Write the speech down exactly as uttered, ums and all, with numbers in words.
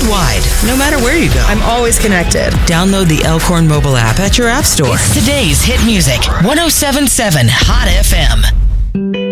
nationwide, no matter where you go. I'm always connected. Download the Elkhorn mobile app at your app store. It's today's hit music. one oh seven point seven Hot F M.